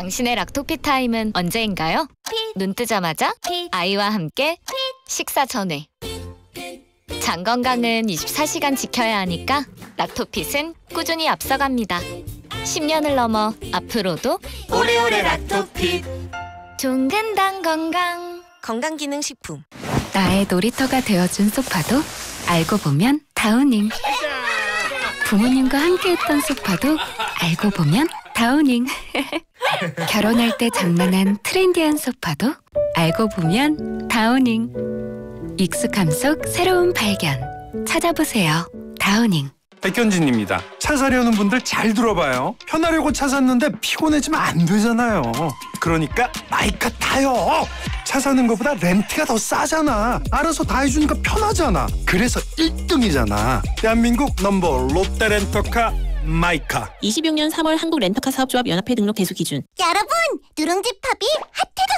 당신의 락토피 타임은 언제인가요? 눈 뜨자마자 아이와 함께 식사 전에. 장 건강은 24시간 지켜야 하니까 락토핏은 꾸준히 앞서갑니다. 10년을 넘어 앞으로도 오래오래 락토핏. 종근당 건강. 건강기능식품. 나의 놀이터가 되어준 소파도 알고 보면 다우닝. 부모님과 함께했던 소파도 알고 보면 다우닝. 결혼할 때 장만한 트렌디한 소파도 알고 보면 다우닝. 익숙함 속 새로운 발견. 찾아보세요. 다우닝. 백현진입니다. 차 사려는 분들 잘 들어봐요. 편하려고 차 샀는데 피곤해지면 안 되잖아요. 그러니까 마이카 타요. 차 사는 것보다 렌트가 더 싸잖아. 알아서 다 해주니까 편하잖아. 그래서 1등이잖아. 대한민국 넘버 롯데렌터카 마이카. 26년 3월 한국렌터카 사업조합 연합회 등록 대수 기준. 여러분, 누룽지 팝이 핫해졌어요.